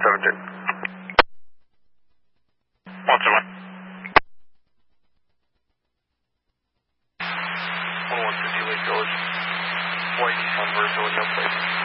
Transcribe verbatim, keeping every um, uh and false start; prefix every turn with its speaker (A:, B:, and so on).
A: seventeen.
B: one seven.
A: one one fifty Lake Village. White Nissan Versa with no plate.